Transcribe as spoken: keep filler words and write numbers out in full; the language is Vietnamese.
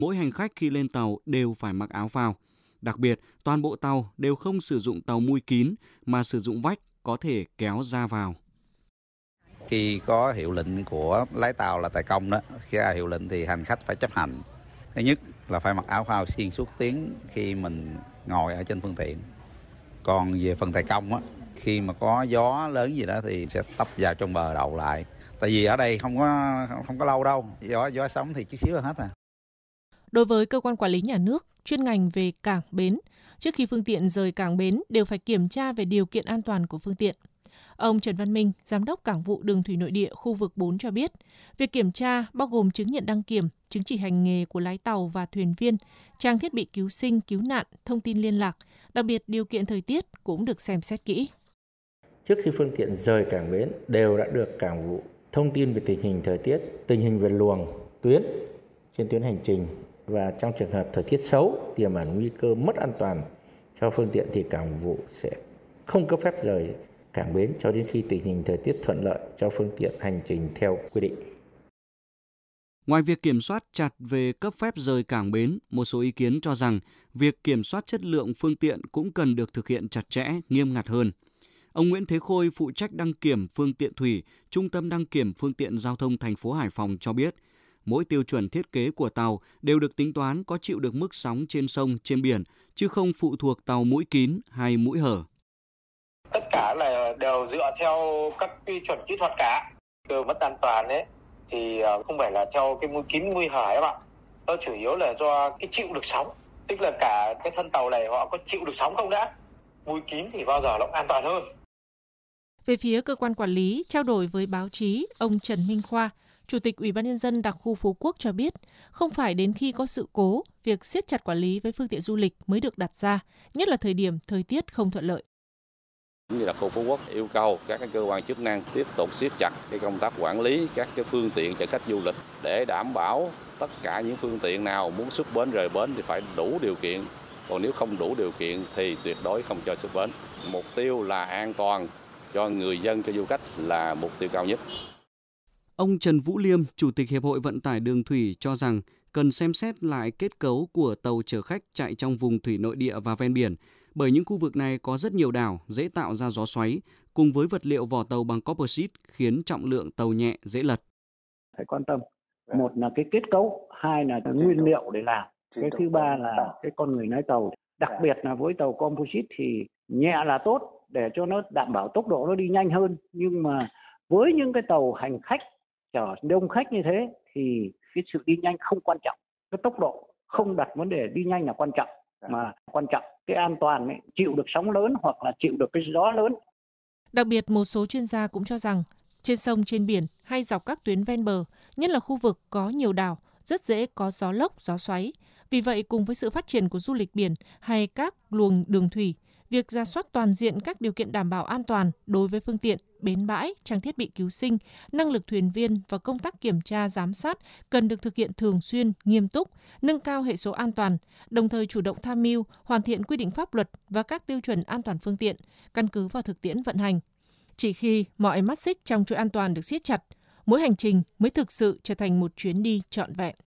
Mỗi hành khách khi lên tàu đều phải mặc áo phao. Đặc biệt, toàn bộ tàu đều không sử dụng tàu mui kín mà sử dụng vách có thể kéo ra vào. Khi có hiệu lệnh của lái tàu là tài công đó, khi ra hiệu lệnh thì hành khách phải chấp hành. Thứ nhất là phải mặc áo phao xuyên suốt tiếng khi mình ngồi ở trên phương tiện. Còn về phần tài công á, khi mà có gió lớn gì đó thì sẽ tấp vào trong bờ đậu lại. Tại vì ở đây không có không có lâu đâu, gió gió sóng thì chút xíu là hết à. Đối với cơ quan quản lý nhà nước, chuyên ngành về cảng bến, trước khi phương tiện rời cảng bến đều phải kiểm tra về điều kiện an toàn của phương tiện. Ông Trần Văn Minh, Giám đốc Cảng vụ Đường thủy nội địa khu vực bốn cho biết, việc kiểm tra bao gồm chứng nhận đăng kiểm, chứng chỉ hành nghề của lái tàu và thuyền viên, trang thiết bị cứu sinh, cứu nạn, thông tin liên lạc, đặc biệt điều kiện thời tiết cũng được xem xét kỹ. Trước khi phương tiện rời cảng bến đều đã được Cảng vụ thông tin về tình hình thời tiết, tình hình về luồng, tuyến trên tuyến hành trình, và trong trường hợp thời tiết xấu, tiềm ẩn nguy cơ mất an toàn cho phương tiện thì Cảng vụ sẽ không cấp phép rời cảng bến cho đến khi tình hình thời tiết thuận lợi cho phương tiện hành trình theo quy định. Ngoài việc kiểm soát chặt về cấp phép rời cảng bến, một số ý kiến cho rằng việc kiểm soát chất lượng phương tiện cũng cần được thực hiện chặt chẽ, nghiêm ngặt hơn. Ông Nguyễn Thế Khôi, phụ trách đăng kiểm phương tiện thủy, Trung tâm đăng kiểm phương tiện giao thông thành phố Hải Phòng cho biết, mỗi tiêu chuẩn thiết kế của tàu đều được tính toán có chịu được mức sóng trên sông, trên biển, chứ không phụ thuộc tàu mũi kín hay mũi hở. Tất cả là đều dựa theo các quy chuẩn kỹ thuật cả. Cơ mất an toàn ấy thì không phải là theo cái mũi kín mũi hở các bạn. Nó chủ yếu là do cái chịu được sóng. Tức là cả cái thân tàu này họ có chịu được sóng không đã. Mũi kín thì bao giờ nó cũng an toàn hơn. Về phía cơ quan quản lý, trao đổi với báo chí, ông Trần Minh Khoa, Chủ tịch Ủy ban Nhân dân đặc khu Phú Quốc cho biết, không phải đến khi có sự cố, việc siết chặt quản lý với phương tiện du lịch mới được đặt ra, nhất là thời điểm thời tiết không thuận lợi. Như đặc khu Phú Quốc yêu cầu các cái cơ quan chức năng tiếp tục siết chặt cái công tác quản lý các cái phương tiện chở khách du lịch để đảm bảo tất cả những phương tiện nào muốn xuất bến rời bến thì phải đủ điều kiện, còn nếu không đủ điều kiện thì tuyệt đối không cho xuất bến. Mục tiêu là an toàn cho người dân, cho du khách là mục tiêu cao nhất. Ông Trần Vũ Liêm, Chủ tịch Hiệp hội Vận tải Đường thủy cho rằng cần xem xét lại kết cấu của tàu chở khách chạy trong vùng thủy nội địa và ven biển, bởi những khu vực này có rất nhiều đảo, dễ tạo ra gió xoáy, cùng với vật liệu vỏ tàu bằng composite khiến trọng lượng tàu nhẹ, dễ lật. Phải quan tâm, một là cái kết cấu, hai là cái nguyên liệu để làm, cái thứ ba là cái con người lái tàu. Đặc biệt là với tàu composite thì nhẹ là tốt để cho nó đảm bảo tốc độ nó đi nhanh hơn, nhưng mà với những cái tàu hành khách chở đông khách như thế thì cái sự đi nhanh không quan trọng, cái tốc độ không đặt vấn đề đi nhanh là quan trọng, mà quan trọng cái an toàn ấy, chịu được sóng lớn hoặc là chịu được cái gió lớn. Đặc biệt, một số chuyên gia cũng cho rằng trên sông, trên biển hay dọc các tuyến ven bờ, nhất là khu vực có nhiều đảo, rất dễ có gió lốc, gió xoáy. Vì vậy, cùng với sự phát triển của du lịch biển hay các luồng đường thủy, việc rà soát toàn diện các điều kiện đảm bảo an toàn đối với phương tiện, bến bãi, trang thiết bị cứu sinh, năng lực thuyền viên và công tác kiểm tra giám sát cần được thực hiện thường xuyên, nghiêm túc, nâng cao hệ số an toàn, đồng thời chủ động tham mưu, hoàn thiện quy định pháp luật và các tiêu chuẩn an toàn phương tiện, căn cứ vào thực tiễn vận hành. Chỉ khi mọi mắt xích trong chuỗi an toàn được siết chặt, mỗi hành trình mới thực sự trở thành một chuyến đi trọn vẹn.